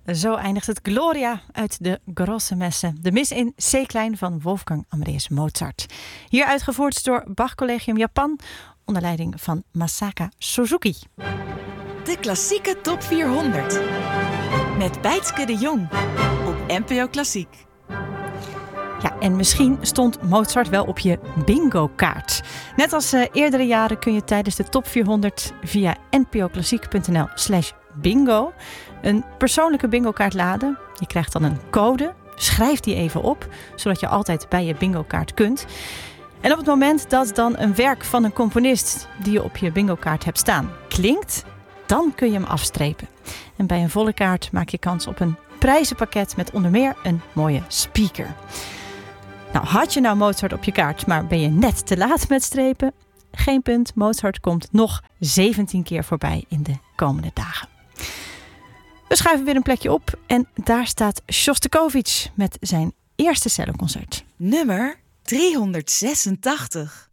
Zo eindigt het Gloria uit de Grosse Messe. De mis in C-klein van Wolfgang Amadeus Mozart. Hier uitgevoerd door Bach Collegium Japan onder leiding van Masaka Suzuki. De klassieke top 400 met Bijtske de Jong op NPO Klassiek. Ja, en misschien stond Mozart wel op je bingo-kaart. Net als eerdere jaren kun je tijdens de top 400 via npoklassiek.nl/bingo een persoonlijke bingo-kaart laden. Je krijgt dan een code. Schrijf die even op, zodat je altijd bij je bingo-kaart kunt. En op het moment dat dan een werk van een componist die je op je bingo-kaart hebt staan klinkt, dan kun je hem afstrepen. En bij een volle kaart maak je kans op een prijzenpakket met onder meer een mooie speaker. Nou, had je nou Mozart op je kaart, maar ben je net te laat met strepen? Geen punt, Mozart komt nog 17 keer voorbij in de komende dagen. We schuiven weer een plekje op en daar staat Shostakovich met zijn eerste celloconcert. Nummer 386.